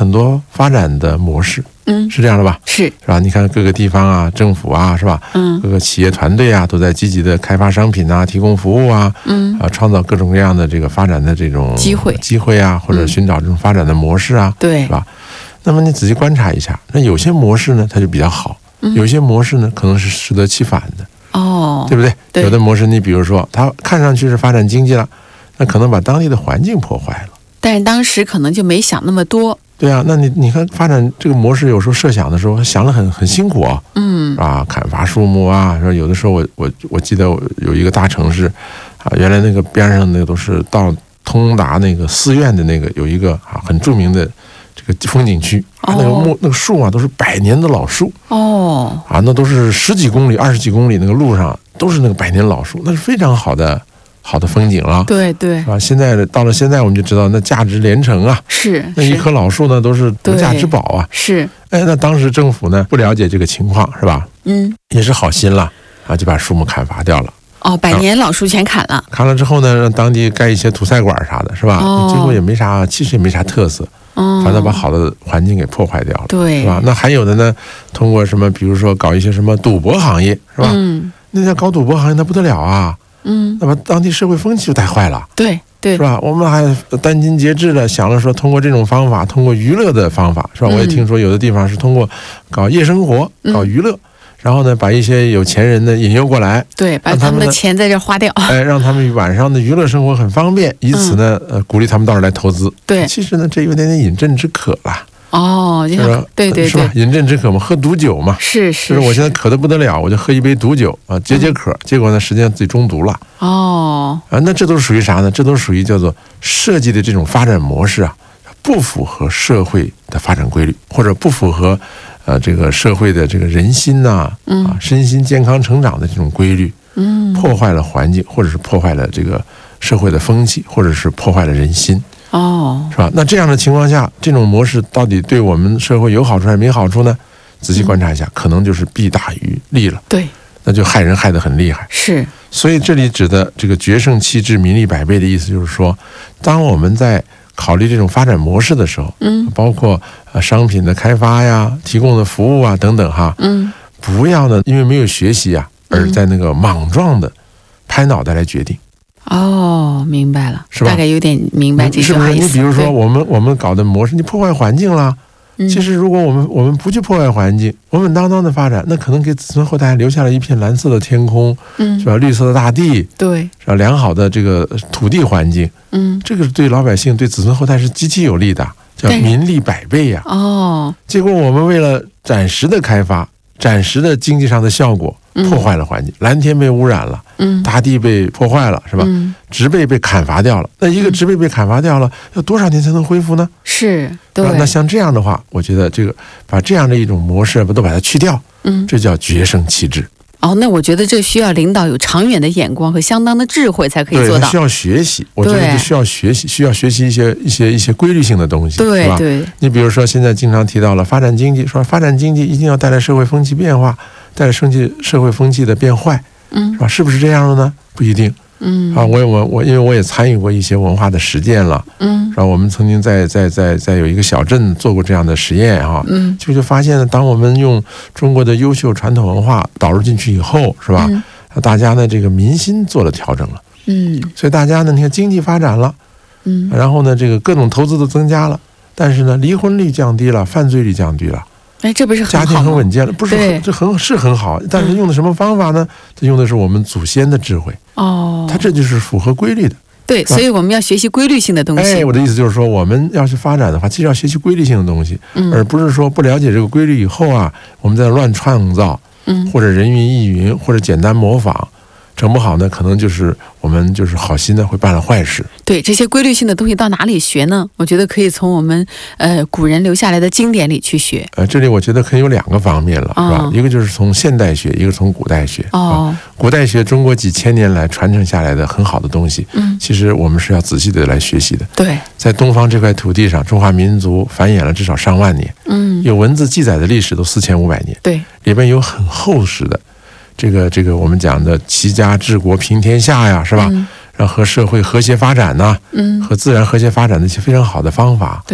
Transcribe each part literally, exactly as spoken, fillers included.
很多发展的模式， 嗯， 是这样的吧？ 是是吧？你看各个地方啊，政府啊，是吧？ 嗯， 各个企业团队啊，都在积极的开发商品啊，提供服务啊， 嗯啊，创造各种各样的这个发展的这种机会机会啊，或者寻找这种发展的模式啊， 对是吧？那么你仔细观察一下，那有些模式呢，它就比较好， 嗯有些模式呢，可能是适得其反的， 哦， 对不对？ 对有的模式，你比如说，它看上去是发展经济了，那可能把当地的环境破坏了。 但是当时可能就没想那么多， 对啊，那你你看发展这个模式，有时候设想的时候想得很很辛苦啊， 嗯啊，砍伐树木啊，说有的时候我我我记得有一个大城市，啊，原来那个边上那个都是到通达那个寺院的那个有一个啊很著名的这个风景区，啊、那个木那个树啊都是百年的老树， 哦， 啊，那都是十几公里、二十几公里那个路上都是那个百年老树，那是非常好的好的风景了。 对对啊，现在到了现在我们就知道那价值连城啊， 是， 那一是棵老树呢都是无价之宝啊。 是， 哎，那当时政府呢不了解这个情况是吧？ 嗯， 也是好心了啊，就把树木砍伐掉了。 哦，百年老树全砍了， 砍了之后呢，让当地盖一些土菜馆啥的，是吧？ 哦结果也没啥，其实也没啥特色， 嗯， 反正把好的环境给破坏掉了， 对， 是吧？那还有的呢，通过什么，比如说搞一些什么赌博行业，是吧？ 嗯那要搞赌博行业那不得了啊， 嗯， 那把当地社会风气就带坏了。 对对是吧？我们还殚精竭智的想了说，通过这种方法，通过娱乐的方法，是吧？ 嗯我也听说有的地方是通过搞夜生活、 嗯搞娱乐，然后呢，把一些有钱人呢引诱过来， 对，把他们让他们呢的钱在这儿花掉， 哎，让他们晚上的娱乐生活很方便，以此呢，呃，鼓励他们到这儿来投资。 对其实呢，这有点点饮鸩止渴了， 哦，就是吧？ 对对是吧？ 对， 饮鸩止渴嘛，喝毒酒嘛。 是就是是我现在渴得不得了，我就喝一杯毒酒啊，解解渴。结果呢，实际上自己中毒了哦， 啊。那这都是属于啥呢？这都是属于叫做设计的这种发展模式啊，不符合社会的发展规律，或者不符合呃这个社会的这个人心呐啊身心健康成长的这种规律， 嗯， 破坏了环境，或者是破坏了这个社会的风气，或者是破坏了人心， 哦， 是吧？那这样的情况下，这种模式到底对我们社会有好处还是没好处呢？仔细观察一下，可能就是弊大于利了， 对， 那就害人害得很厉害。 是， 所以这里指的这个决胜其志，民利百倍的意思，就是说，当我们在考虑这种发展模式的时候， 嗯包括呃商品的开发呀、提供的服务啊等等哈， 嗯， 不要呢因为没有学习啊，而在那个莽撞的拍脑袋来决定。 哦，明白了， 是吧大概有点明白这是不是？ 句话意思。 你比如说， 对我们我们搞的模式，你破坏环境了。 嗯其实，如果我们我们不去破坏环境，稳稳当当的发展，那可能给子孙后代留下了一片蓝色的天空， 嗯是吧？绿色的大地， 对， 是吧？良好的这个土地环境， 嗯这个是对老百姓、对子孙后代是极其有利的，叫但是民利百倍呀、 哦， 结果我们为了暂时的开发、暂时的经济上的效果， 嗯破坏了环境，蓝天被污染了， 嗯， 大地被破坏了，是吧？ 嗯， 植被被砍伐掉了，那一个植被被砍伐掉了，要多少年才能恢复呢？ 是，对是吧，那像这样的话，我觉得这个把这样的一种模式不都把它去掉， 嗯， 这叫决胜其志。 哦，那我觉得这需要领导有长远的眼光和相当的智慧才可以对， 做到它需。要学习，我觉得对就需要学习，需要学习一些一些一些规律性的东西，是吧？ 对对， 你比如说，现在经常提到了发展经济，说发展经济一定要带来社会风气变化，带来生气社会风气的变坏， 嗯是吧？是不是这样的呢？不一定嗯啊。我也我我因为我也参与过一些文化的实践了， 嗯是吧？我们曾经在在在在有一个小镇做过这样的实验哈、 嗯就就发现呢，当我们用中国的优秀传统文化导入进去以后，是吧？ 嗯大家呢这个民心做了调整了， 嗯所以大家呢，你看经济发展了， 嗯， 然后呢，这个各种投资都增加了，但是呢，离婚率降低了，犯罪率降低了， 哎，这不是家庭很好吗？ 很稳健了，不是对很这很是很好，但是用的什么方法呢？它用的是我们祖先的智慧， 哦， 它这就是符合规律的。 对，所以我们要学习规律性的东西。 哎，我的意思就是说，我们要去发展的话，其实要学习规律性的东西， 嗯而不是说不了解这个规律以后啊，我们在乱创造， 嗯或者人云亦云，或者简单模仿，整不好呢，可能就是我们就是好心的会办了坏事。 对，这些规律性的东西到哪里学呢？我觉得可以从我们呃古人留下来的经典里去学。 呃，这里我觉得可以有两个方面了，是吧？ 哦一个就是从现代学，一个从古代学。 哦， 古代学，中国几千年来传承下来的很好的东西， 嗯， 其实我们是要仔细的来学习的。 对， 在东方这块土地上，中华民族繁衍了至少上万年， 嗯， 有文字记载的历史都四千五百年， 对， 里边有很厚实的这个这个我们讲的齐家治国平天下呀，是吧？ 嗯然后和社会和谐发展呐、 嗯， 和自然和谐发展的一些非常好的方法。 对，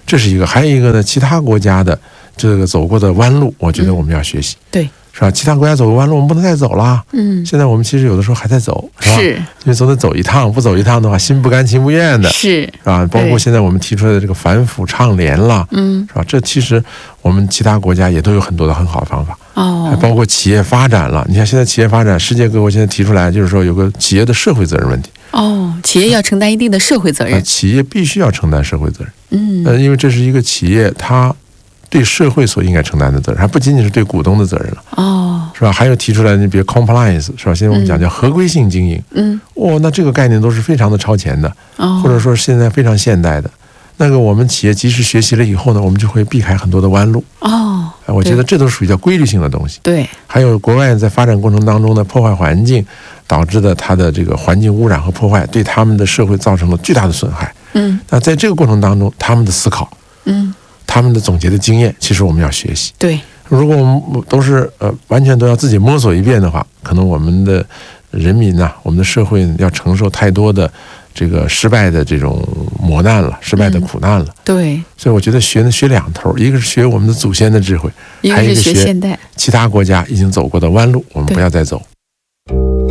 这是一个。还有一个呢，其他国家的这个走过的弯路，我觉得我们要学习。 嗯、对。 是吧？其他国家走过弯路，我们不能再走了。 嗯， 现在我们其实有的时候还在走，是吧？ 是， 因为总得走一趟，不走一趟的话，心不甘情不愿的。 是， 是吧？包括现在我们提出来的这个反腐倡廉了， 嗯， 是吧？这其实我们其他国家也都有很多的很好的方法。 哦， 还包括企业发展了。你看现在企业发展，世界各国现在提出来，就是说有个企业的社会责任问题。 哦，企业要承担一定的社会责任。 呃、企业必须要承担社会责任。 嗯， 呃，因为这是一个企业，它对社会所应该承担的责任，还不仅仅是对股东的责任了。 哦， 是吧？还有提出来，你比如 compliance， 是吧？现在我们讲叫合规性经营。 嗯， 哦，那这个概念都是非常的超前的， 哦， 或者说现在非常现代的。那个我们企业及时学习了以后呢，我们就会避开很多的弯路。 哦， 我觉得这都属于叫规律性的东西。 对。 还有国外在发展过程当中的破坏环境，导致的它的这个环境污染和破坏，对他们的社会造成了巨大的损害。 嗯。 那在这个过程当中，他们的思考， 嗯， 他们的总结的经验，其实我们要学习。 对。 如果我们都是呃完全都要自己摸索一遍的话，可能我们的人民呐、啊，我们的社会要承受太多的这个失败的这种磨难了，失败的苦难了。嗯、 对， 所以我觉得学呢学两头，一个是学我们的祖先的智慧， 一个是学现代， 其他国家已经走过的弯路，我们不要再走。